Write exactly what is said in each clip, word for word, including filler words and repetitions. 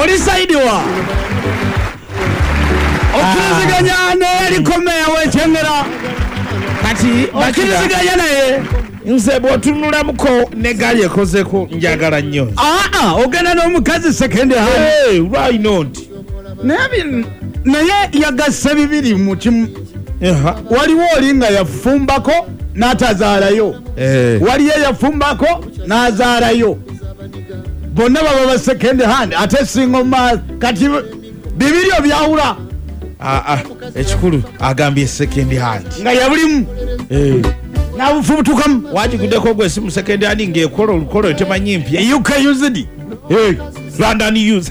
oli side wa okiriziganyane likomea wechengera kati okiriziganya naye nze bw'otunula muko ne gali ekozeko njagala nnyo. aa ogenda n'omukazi second hand. Hey, why not? naye yagasse bibiri mu kimu. waliwo oli nga yafumbako n'atazaalayo. waliyo yafumbako n'azaalayo. bonna baba ba second hand ate singoma kati bibiri obyawula. ekikulu agambye second hand nga yabulimu nabufubutukamu wagiguddeko gwe simu second hand ng'ekola olukolo temanyi mpya. U K used London use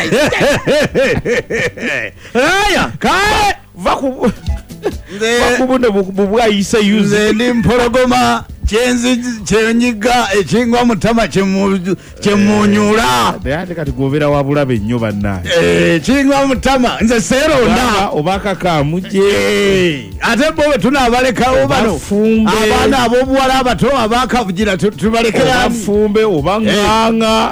aya kae vaku vakubuno bubwayise use nze ndi mpologoma kyenzi kyenyiga ekingwa mutama kyemunyula ate kati gobera wabulabe nnyo bannaye ekingwa mutama nze seeronda obakakamuje ate bo bwe tunaabalekawo bano abaana ab'obuwala abato abakavugira tubalekera bafumbe oba nganga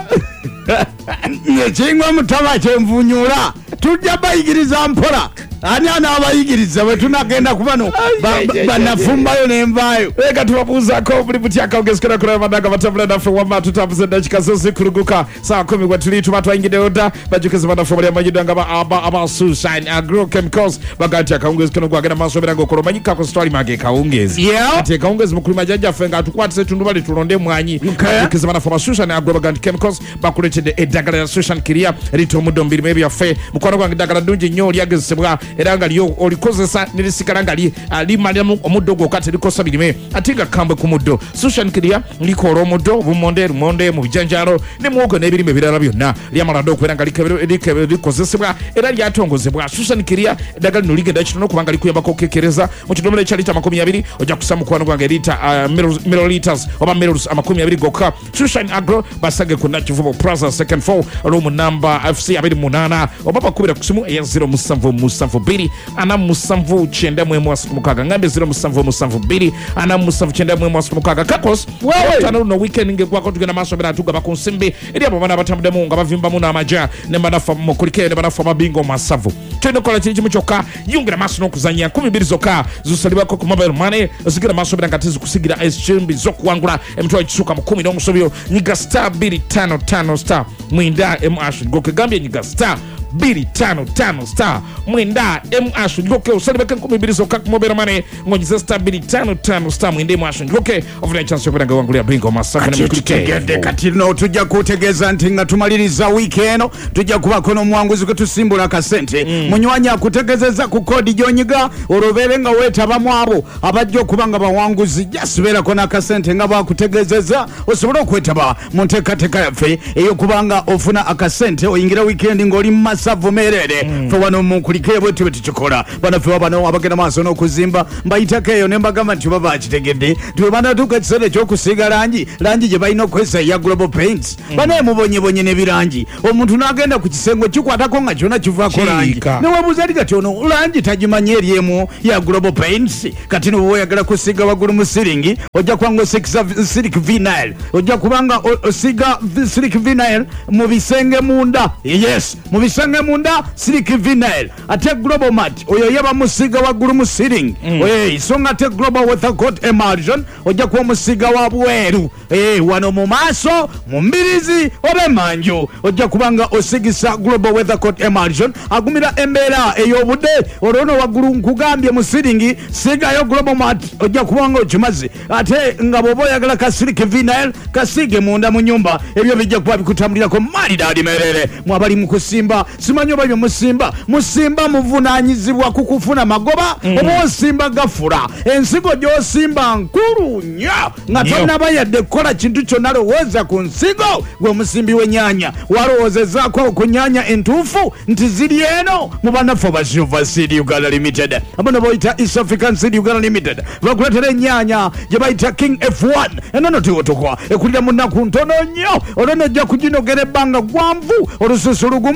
ekingwa mutama kyenvunyula tujja bayigiriza mpola ani anaabayigiriza bwe tunagenda kubano banafumbayo n'envaayo eka tubabuuzako buli buti akawugezekera kulaba madaga batambula naffe wamma tutambuze dakika zo zikuluguka saa kumi gwe tuli tuba twayingiddeyo dda bajjukiza bannaffe bali amanyidwa nga aba Sunshine Agrochemicals baga nti akawungezi kano gwagenda maaso obeera ng'okola omanyikako sitwali mage kawungezi ati akawungezi mukulima jjajjaffe nga atukwatisa etundubali tulonde emwanyi bajjukiza bannaffe aba Sunshine Agro baga nti chemicals bakuleetedde eddagala lya Sunshine Kiria erita omuddo mu birime byaffe mukwano gwange eddagala ddungi nnyo lyagezesebwa era nga lyo olikozesa nelisigala nga limaliramu omuddo gwokka terikosa birime ate nga kambwe ku muddo. Sunshine Kiria likoola omuddo obumonde lumonde mu bijanjaalo ne muwogo n'ebirime ebirala byonna lyamala dda okubeera nga likozesebwa era lyatongozebwa. Sunshine Kiria eddagala lino ligenda kitono kubanga likuyambako okukekereza mu kidomola ekya lita amakumi abiri ojja kussa mukwano gwange lita milliliters oba milliliters amakumi abiri gokka. Sunshine Agro basage ku Nakivubo Plaza second floor room number F C abiri munaana oba bakubira ku simu eya zero musanvu musanvu bbiri ana musanvu kyenda mu emu asatu mukaaga ngambe zero musanvu musanvu bbiri ana musanvu kyenda mu emu asatu mukaaga kakos tano luno weekend ngegwako tugenda maaso bera tugaba ku nsimbi eri abo bana batambuddemu nga bavimbamu n'amaja ne banafa mukulike ne banafa mabingo masavu tulina okukola kiri kimu kyokka yungira maaso n'okuzanya nkumi bbiri zokka zisalibwako ku mobile money zigira maaso bera nga tezikusigira ekimbi z'okuwangula emitwalo ekisuuka mu kumi n'omusobyo nyiga star bbiri ttaano ttaano star mwenda emu ash goke gambye nyiga star biri tano tano star mwenda emu ash ngoke usalibeke nkumi bbiri zokka ku mobile money ngonyize star biri tano tano star mwenda emu ash ngoke ofuna chance yokubera nga wangulira bingo masafu ne mukulike kati no tujja kutegeeza nti nga tumaliriza wiki eno tujja kubako n'omuwanguzi gwe tusimbula akasente munywanyi akutegezeza ku kodi gyonyiga olwobeere nga weetabamu abo abajja okuba nga bawanguzi jasibeerako n'akasente nga bakutegezeza osobole okwetaba mu nteekateeka yaffe ey'okubanga ofuna akasente oyingira wikendi ng'oli mu masavu merere fe wano munkulike bwe tube tukikola banaffe wabano abagenda maaso n'okuzimba mbayitako eyo ne mbagamba nti baba bakitegedde tube banatuuka ekiseera ekyokusiiga langi langi gye balina okukozesa ya Global Paints banaye mubonyebonye n'ebirangi omuntu n'agenda ku kisenge kikwatako nga kyonna kivaako langi newebuuza ati kati ono langi tagimanye eryemu ya Global Paints kati noba oyagala kusiiga waggulu mu siringi ojja kubanga osikisa Silk Vinyl ojja kubanga osiiga Silk Vinyl mu bisenge munda yes mu bisenge munda Silk Vinyl ate Global Mat oyo yaba musiiga waggulu mu siringi eh so nga ate Global Weathercoat Emulsion ojja kuba musiiga wa bweru eh wano mu maaso mu mbirizi oba manjo ojja kubanga osigisa Global Weathercoat Emulsion agumira embeera ey'obudde olwono waggulu nkugambye mu siringi siigayo Global Mat ojja kubanga okimaze ate nga bw'oba oyagala ka Silk Vinyl kasiige munda mu nyumba ebyo bijja kuba bikutambulirako maridadi merere mwabali mu kusimba simanyi oba byo musimba musimba muvunaanyizibwa ku kufuna magoba oba osimba gafula ensigo gy'osimba nkulu nnyo nga tonnaba yadde kukola kintu kyonna lowooza ku nsigo gwe musimbi w'ennyanya walowoozezaako ku nnyanya entuufu nti ziri eno mu bannaffe ba Silver Seed Uganda Limited abano bayita East African Seed Uganda Limited bakuleetera ennyaanya gye bayita King F one enono tiwotokwa ekulira mu nnaku ntono nnyo olwo nojja kuginogera ebbanga gwanvu olususu lugumu lugejja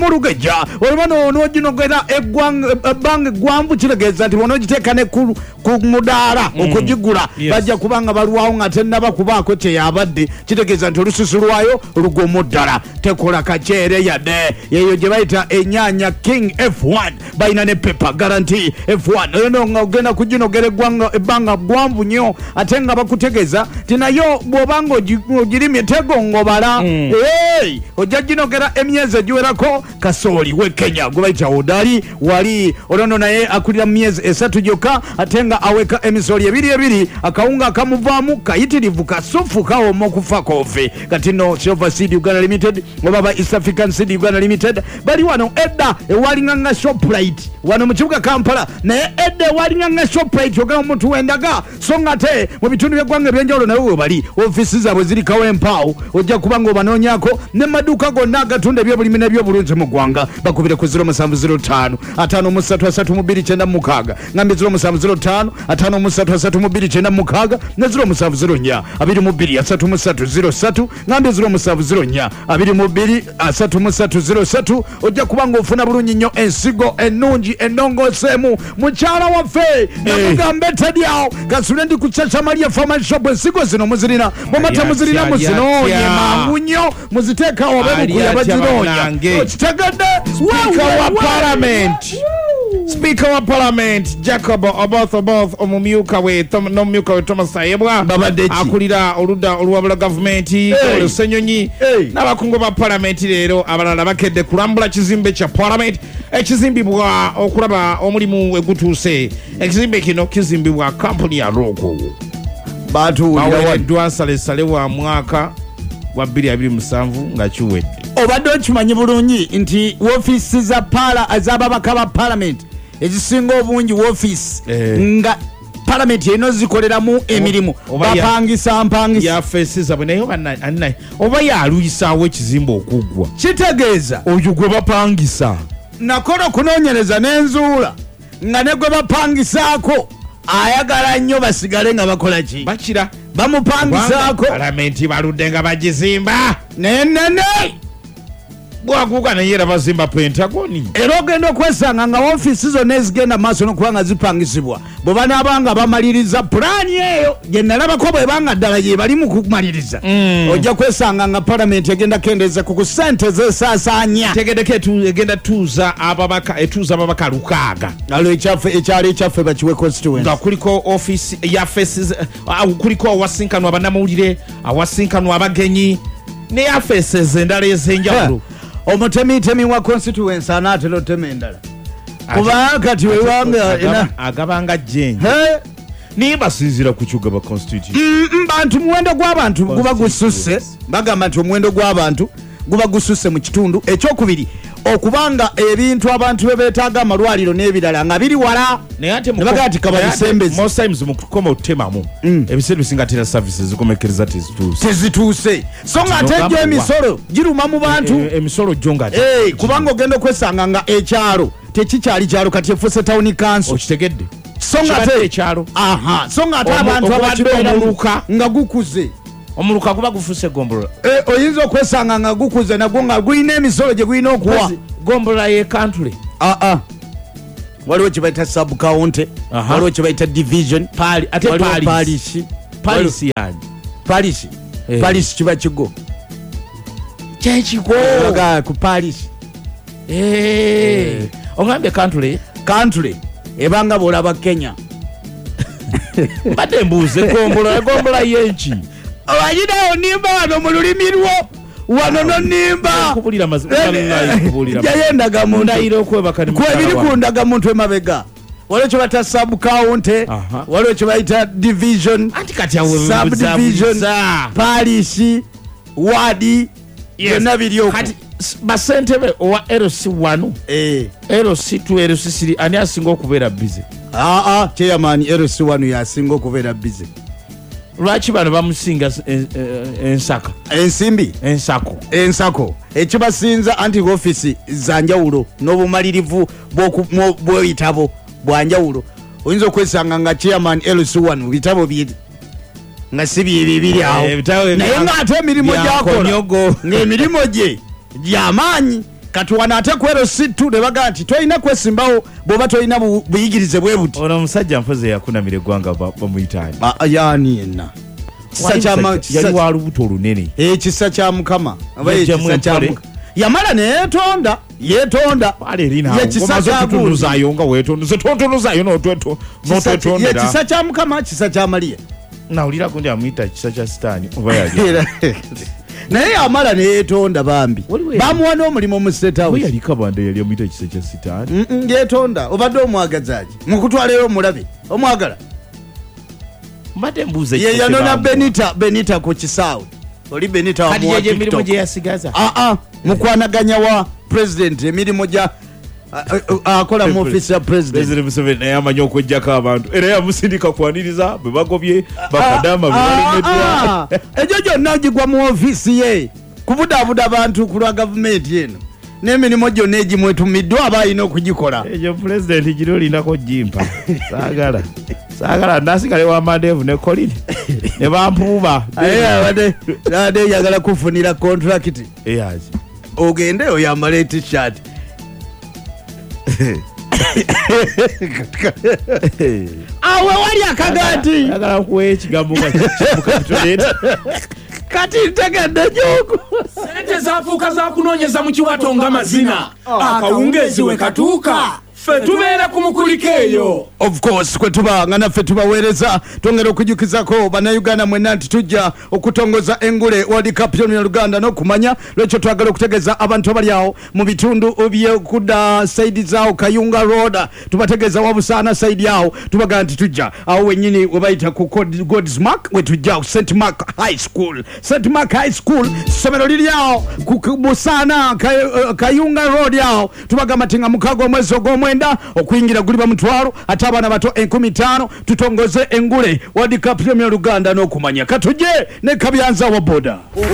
ejja olubano onooginogera ebbanga eggwanvu kitegeeza nti bonoogiteeka ne ku mudaala okugigula bajja kubanga balwawo nga tennaba kubaako kyeyabadde kitegeeza nti olususu lwayo lugumu ddala tekola kaceere yadde yeyo gye bayita ennyanya king f one balina ne pepa garanti f one oyo nga ogenda kuginogera ebbanga ggwanvu nnyo ate nga bakutegeeza ti nayo bw'obanga ogirimye tegongobala ojja ginogera emyezi egiwerako kasooli we kenya gwe bayita odali wali olwono naye akulira mu myezi esatu gyokka ate nga aweka emisooli ebiri ebiri akawunga akamuvaamu kayitirivu kasufu kawoma okufa kofe kati no silver seed uganda limited oba ba east african seed uganda limited bali wano edda ewalinganga shoprite wano mu kibuga kampala naye edda ewalinganga shoprite ogamba omuntu wendaga so nga te mu bitundu by'eggwanga ebyenjawulo naye we bali ofisi zaabwe ziri kawempaawo ojja kuba nga obanoonyako ne maduuka gonna agatunda ebyobulimi n'ebyobulunzi mu ggwanga bakubire ku zero seven zero five ataano mu ssatu asatu mu bbiri kyenda mu mukaaga ngambe zero seven zero five ataano mu ssatu asatu mu bbiri kyenda mu mukaaga ne zero seven zero four abiri mu bbiri asatu mu ssatu zero three ngambe zero seven zero four abiri mu bbiri asatu mu ssatu zero three ojja kuba ng'ofuna bulungi nnyo ensigo ennungi ennongooseemu mukyala waffe namugambe tedyawo kasule ndi ku Chacha Maria Farmer Shop ensigo zino muzirina bwemata muzirina muzinoonye mangu nnyo muziteekawo bebukuya baginoonya okitegedde Speaker wa Parliament Speaker wa Parliament Jacob Oboth Oboth omumyuka we n'omumyuka we Thomas Sayebwa akulira oludda oluwabula gavumenti olusenyonyi n'abakungu ba Parliament leero abalala bakedde kulambula kizimbe kya Parliament ekizimbibwa okulaba omulimu egutuuse ekizimbe kino kizimbibwa kampuni ya Rogo baweereddwa salesale wa mwaka gwa bbiri abiri mu musanvu nga kiwedde obadde okimanyi bulungi nti woofiisi za paala ez'ababaka ba Parliament ezisinga obungi woofiisi nga Parliament eno zikoleramu emirimu bapangisa mpangisa yafeesi zabwe naye annaye oba yaluyisaawo ekizimbe okuggwa kitegeeza oyo gwe bapangisa nakola okunoonyereza n'enzuula nga ne gwe bapangisaako ayagala nnyo basigale nga bakola ki bakira bamupangisaako Parliament baludde nga bagizimba nenene bwaguuka naye era bazimba Pentagoni era ogenda okwesanga nga woofiisi zonna ezigenda maaso n'okuba nga zipangisibwa bwe banaabanga bamaliriza pulaani eyo gye nalabako bwebanga ddala gye bali mu kumaliriza ojja kwesanga nga Parliament egenda kendeeza ku ssente zesaasaanya tegedeko egenda tuuza ababaka etuuza ababaka lukaaga alo ekyalo ekyaffe bakiwe constituency nga kuliko office ya faces kuliko awasinkanwa abannamawulire awasinkanwa abagenyi ne yafeses endala ez'enjawulo omutemitemi wa constituency anaatera otema endala kuba kati wewanga agabanga jjenje niye basinzira ku kyuga ba constitution bantu muwendo gw'abantu guba gususse bagamba nti omuwendo gw'abantu guba gususse mu kitundu ekyokubiri okubanga ebintu abantu be beetaaga amalwaliro n'ebirala nga biri wala nebagaa ti kababisembezi most times mu kukoma otemamu ebiseera bisinga tera services zikomekereza tezituuse tezituuse so nga ate ejjo emisolo giruma mu bantu emisolo gyo nga kubanga ogenda okwesanga nga ekyalo tekikyali kyalo kati efuuse town council okitegedde so nga ate ekyalo aha so nga ate abantu abakibeeramuka nga gukuze omuluka guba gufuuse gombolola oyinza okwesanga nga gukuze nagwo nga gulina emisolo gye gulina okuwa gombolola ye kantule aa waliwo kye bayita sub county waliwo kye bayita division palisi yani palisi palisi kiba kigo kyekigo ku palisi ogambye kantule kantule ebanga bwolaba Kenya mbadde mbuuze gombolola gombolola yenki wajinawo nimba wano mu lulimi lwo wano nonimba jayendaga muntkwebiri kundaga muntu emabega waliwo kye bayita sub county waliwo kye bayita division subdivision palisi wadi byonna biri okwo basentebe owa L C one L C two L C three ani asinga okubeera bize aa chairman L C one yasinga okubeera bize lwaki bano bamusinga ensaka ensimbi ensako ensako ekibasinza anti office zanjawulo n'obumalirivu bw'ebitabo bwanjawulo oyinza okwesanga nga chairman L C one mu bitabo bye nga si bibiri awo naye ng'ate emirimu gyakola ng'emirimu gye gy'amaanyi kati wana ate kwero situ ne baga nti toyina kwesimbawo bwoba toyina buyigirize bwe buti ono musajja mpoze yakunamira eggwanga bamuyitaani yaani yenna yali wa lubuto olunene ekisa kya mukama ekisa kya yamala neyetonda yetonda yekisakyatunuzayo nga wetonze tontonozayo notwetondera yekisa kya mukama kisa kya Maria nawulira gundi amuyita kisa kya sitaani oba yali naye yamala neyetonda bambi bamuwa n'omulimu mu State House yali kabanda yali amuyita kisa kya sitaani yetonda obadde omwagazaaki mukutwaleyo omulabe omwagala mbadde mbuuza ye yanona Benita Benita ku kisaawe oli Benita wa muwa TikTok emirimu gye yasigaza aa mukwanaganya wa president emirimu gya akola mu office ya president president Museveni naye amanyi okujjako abantu era yamusindika kwaniriza bwe bagobye bakadama bwalemeddwa egyo gyonna gigwa mu office ye kubudaabuda abantu ku lwa gavumenti eno n'emirimu gyonna egimwetumiddwa aba alina okugikola egyo president giri olindako jimpa saagala saagala nasigale wa Madevu ne Colin ne bampuuba abadde yagala kufunira contract eyazi ogende oyambala t-shirt awe wali akagati yagala kuwa ekigambo mukapitoleti kati ntegedde juku sente zafuuka zakunoonyeza mu kiwato nga mazina akawungeezi we katuuka ffe tubeera ku mukuliko eyo of course kwe tubanga naffe tubaweereza twongera okujjukizako bannayuganda mwenna nti tujja okutongoza engule World Cup ya Uganda n'okumanya lwekyo twagala okutegeeza abantu abali awo mu bitundu by'okudda saidi zaawo Kayunga Road tubategeeza wabusaana saidi awo tubaga nti tujja awo wennyini we bayita ku Godsmark we tujja Saint Mark High School Saint Mark High School ssomero liri awo ku Busaana Kayunga Road awo tubagamba ti nga mukaaga omwezi ogw'omwenda okuyingira guli bamutwalo ate abaana bato enkumi ttaano tutongoze engule World Cup ya Uganda n'okumanya katuje ne Kabyanza wa boda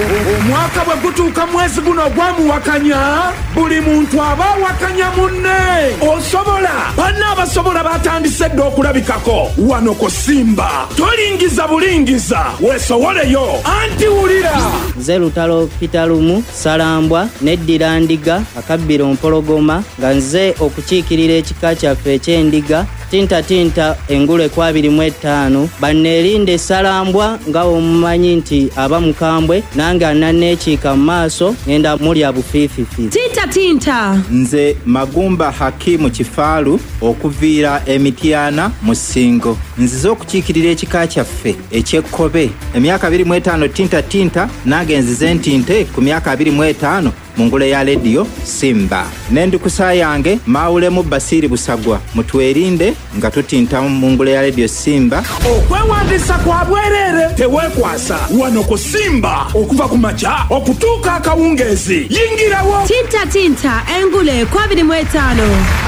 omwaka bwe gutuuka mwezi guno gwamuwakanya buli muntu aba wakanya munne osobola banna abasobola batandise dde okulabikako wano ko Simba tolingiza bulingiza weesowoleyo anti wulira nze Lutalo Pitalumu Salambwa neddira Ndiga Akabbiro Mpologoma nga nze okukiikirira ekika kyaffe ekyendiga tinta tinta engule kwa abiri mu etaano banneerinde Salambwa nga omumanyi nti aba mukambwe nange ananneekiika mu maaso ngenda mulya bufiififi tinta tinta nze Magumba Hakimu Kifaalu okuviira Emityana mu Ssingo nzize okukiikirira ekika kyaffe ekyekkobe emyaka abiri mu etaano tinta tinta nange nzize ntinte ku myaka abiri mu etaano mu ngule ya leediyo Simba n'endikusa yange Mawulemu Basiri Busagwa mutwerinde nga tutinta mu ngule ya leediyo Simba okwewandiisa kwa bwereere teweekwasa wano ko Simba okuva ku makya okutuuka akawungeezi yingirawo tinta tinta engule kwa abiri mu etaano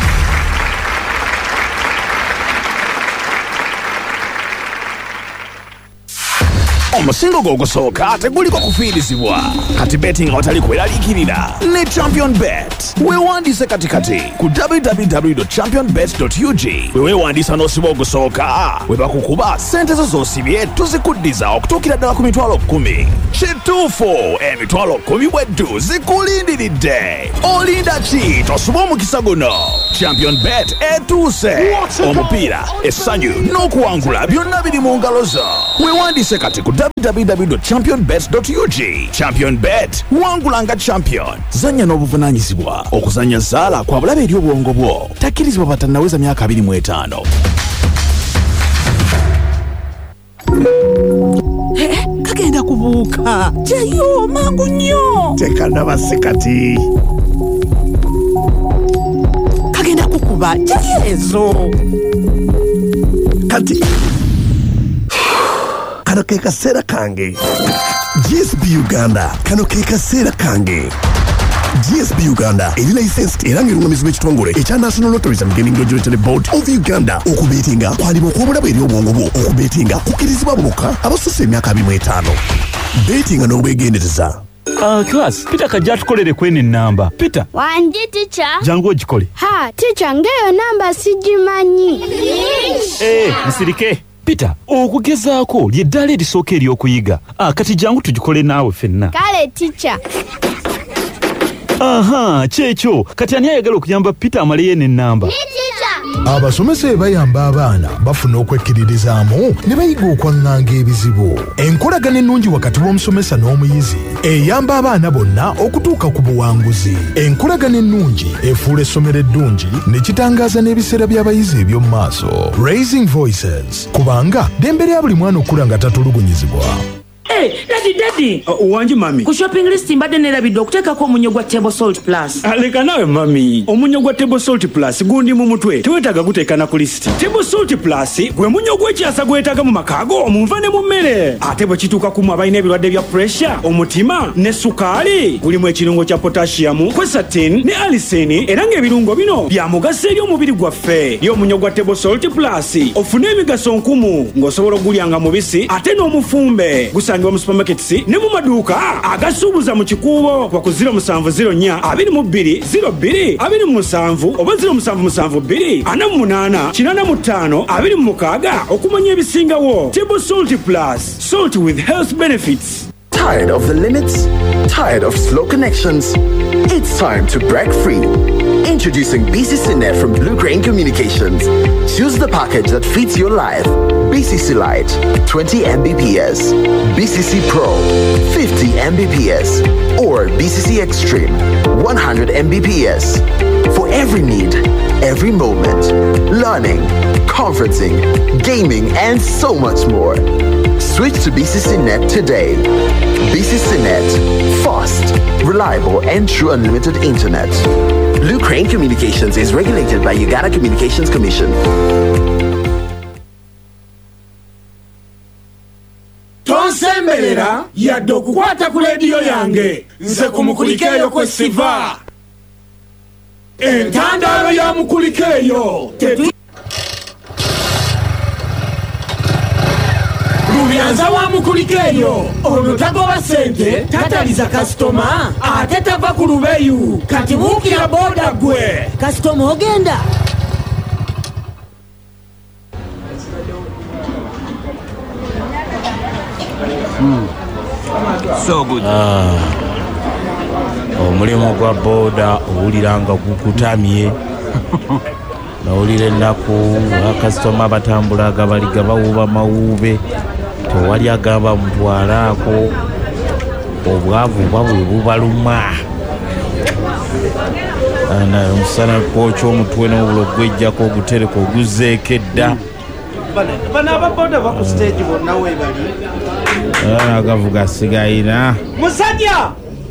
omusingo gw'ogusooka teguliko kufiirizibwa kati betting awatali kweraliikirira ne champion bet weewandiise katikati ku w w w dot champion bet dot u g we weewandiisa n'osiba ogusooka we bakukuba sente zo z'osibye tuzikuddiza okutuukira ddala ku mitwalo kkumi kituufu emitwalo kkumi bweddu zikulindiridde olinda ki tosuba omukisa guno champion bet etuuse omupiira essanyu n'okuwangula byonna biri mu ngalo zo weewandiise kati ku w w w dot champion bet dot u g champion bet wangula nga champion zanya n'obuvunaanyizibwa okuzanya zaala kwa bulabe eri obwongo bwo takkirizibwa batannaweza myaka abiri mu etaano kagenda kubuuka jayo mangu nnyo tekanabase kati kagenda kukuba jayo ezo kati kano ke kaseera kange G S B Uganda kano ke kaseera kange G S B Uganda eri licensed era ng'erungamizibwa ekitongole ekya National Lotteries and Gaming Regulatory Board of Uganda okubeetinga kwalibwa okw'obulabe eri obwongo bwo okubeetinga kukkirizibwa bokka abasusse emyaka abiri mu etaano beetinga n'obwegendereza. Ah, class, Peter kajja tukolere kwene namba. Peter. Wanji teacher. Jangu ogikole. Ha, teacher ngeyo namba sigimanyi. Eh, nsirike. Peter, okugezaako lyeddala erisooka ery'okuyiga. Ah, kati jangu tugikole naawe ffenna. Kale teacher. aha kyekyo kati ani ayagala okuyamba Peter amaleyo n'ennamba abasomesa bayamba abaana bafuna okwekkiririzaamu ne bayiga okwaŋŋanga ebizibu. Enkolagana ennungi wakati w'omusomesa n'omuyizi eyamba abaana bonna okutuuka ku buwanguzi. Enkolagana ennungi efuula essomero eddungi ne kitangaaza n'ebiseera by'abayizi eby'omu maaso. Raising Voices kubanga ddembe lya buli mwana okula nga tatulugunyizibwa. Hey, daddy, daddy. Uh, wanji mami. Ku shopping list mbadde nerabidde okuteekako omunyo gwa Table Salt Plus. Aleka nawe mami. Omunyo gwa Table Salt Plus gundi mu mutwe. Teweetaaga guteeka na ku list. Table Salt Plus gwe munyo gw'ekyasa gwetaaga mu makaago omunva ne mu mmere. Ate bwe kituuka ku abalina ebirwadde bya pressure, omutima ne sukaali. Gulimu ekirungo kya potassium, quercetin ne allicin era ng'ebirungo bino bya mugaso eri omubiri gwaffe. Yo omunyo gwa Table Salt Plus ofuna emigaso nkumu ng'osobola okugulyanga mubisi ate n'omufumbe. Gusangibwa mu supermarkets ne mu maduuka agasuubuza mu kikuubo kwa ku zero musanvu zero nnya abiri mu bbiri zero bbiri abiri mu musanvu oba zero musanvu musanvu bbiri ana mu munaana kinaana mu ttaano abiri mu mukaaga okumanya ebisingawo. Table Salt Plus, salt with health benefits. Tired of the limits? Tired of slow connections? It's time to break free. Introducing B C C Net from Blue Crane Communications. Choose the package that fits your life. B C C Lite, twenty megabits per second. B C C Pro, fifty megabits per second. Or B C C Extreme, one hundred megabits per second. For every need, every moment. Learning, conferencing, gaming, and so much more. Switch to B C C Net today. B C C Net. Fast, reliable, and true unlimited internet. Blue Crane Communications is regulated by Uganda Communications Commission. Tonsemberera yadde okukwata ku leediyo yange nze ku mukulikeeyo kwe siva. Entandaalo ya mukulikeeyo Lubyanza wa mukulikeeyo ono tagoba ssente tataliza kasitoma ate tava ku lubeyu kati buukira booda gwe kasitoma ogenda Hmm. So good. Ah. Omulimu gwa boda owuliranga gukutamye nawulira ennaku bakasitoma abatambulaga baliga bawuuba mawuube tewali agamba mutwalaako obwavu bwa bwe bubaluma ana omusana kwokya omutwe n'obulo gwejjako ogutereka oguzzeeko edda bano ababoda baku stage bonna weebali agavuga sigayina musajja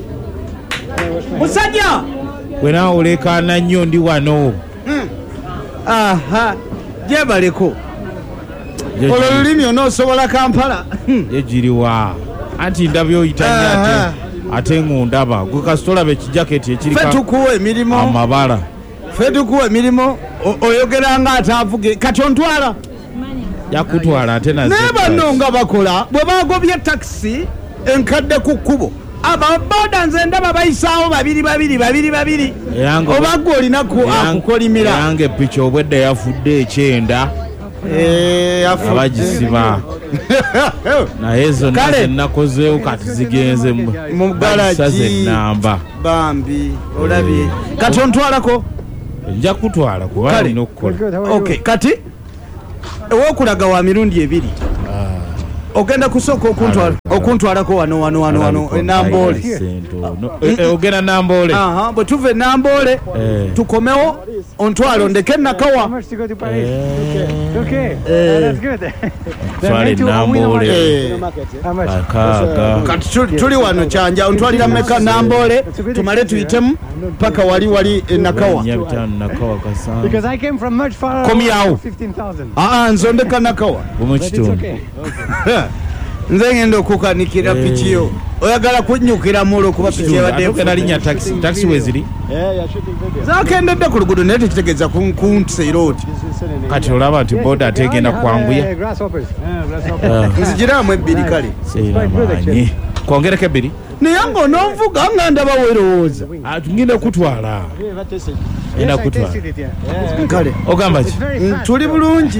musajja gwe naawe olekaana nnyo ndi wano. aha gyebaleko olwo lulimi onoosobola Kampala ye giriwa anti ndabyo oyitanye ate ate ng'ondaba gwe kasitolabe ekijaketi ekirika ffe tukuwa emirimu amabala ffe tukuwa emirimu oyogeranga ate avuge kati ontwala yakutwala ate naye banno nga bakola bwe bagobye takisi enkadde ku kkubo ababoda nze ndaba bayisaawo babiri babiri babiri babiri oba gwe olinaku akukolimira yange ppiki obwedda yafudde ekyenda abagisiba naye zonna zenakozeewo kati zigenze mu galagi ennamba bambi olabye kati ontwalako nja kutwala kuba alina okukola okay kati ewokulaga wa mirundi ebiri ogenda kusooka okuntwalako wano wano wano wano enamboole ogenda namboole bwe tuva enamboole tukomewo ontwale ondeke enakawa twala enamboole akaaga kati tuli wano kyanja ontwalira meka namboole tumale tuyitemu paka wali wali enakawa komyawo nze ondeka nakawa bumukitundu nze ngenda okukanikira pikiyo oyagala kunnyukira mulo kuba piki ebaddenalinya takisi weziri zakendedde ku luguudo naye tekitegeeza kunseiroti kati olaba nti boda ategenda kwanguya nzigiramu ebbiri kale seiramanyi kwongereko ebbiri naye ng'ononvuga nga ndaba werowooza ngenda kutwala enda kutwala kale ogamba ki tuli bulungi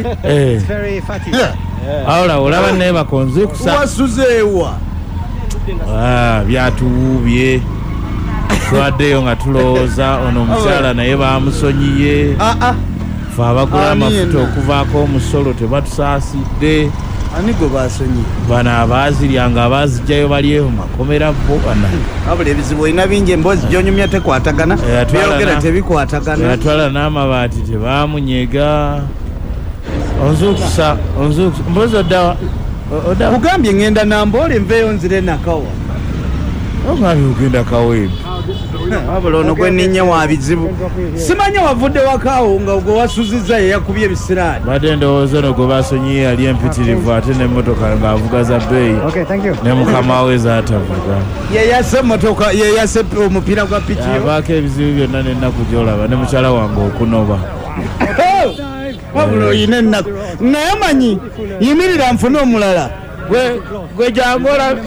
awula olaba naye bakonze kusa wasuzeewa byatuwuubye twaddeyo nga tulowooza ono omukyala naye bamusonyiye fe abagula amafuta okuvaako omusolo tebatusaasidde ani gwe basonyiye bano abaazirya nga abaazijjayo bali mu makomera bo bana abula ebizibu olina bingi emboozi gyonyumya tekwatagana byogera tebikwatagana yatwala n'amabaati tebaamunyega onzukusa onzukusa mbozi oddawa kugambye ngenda namboole nveeyo nzire nakawa ogambye ogenda kaweebi wabula ono gwe ninnya wa bizibu simanya wavudde wakaawo nga gwe wasuzizza yeyakubye ebisiraani badde ndowooza ono gwe basonyiye yali empitirivu ate n'emmotoka ng'avuga za bbeeyi ne mukama we zaatavuga yeyase emotoka yeyase omupiira gwa piki avaako ebizibu byonna n'ennaku gy'olaba ne mukyala wange okunoba wabula oyina ennaku naye manyi yimirira nfune omulala gwe jangola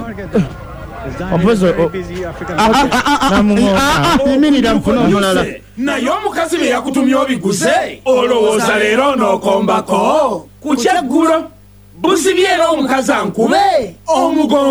yimirira nfune omulala naye omukazi bye yakutumya obiguze olowooza leero onookombako ku kyeggulo busibye era omukazi ankube omugongo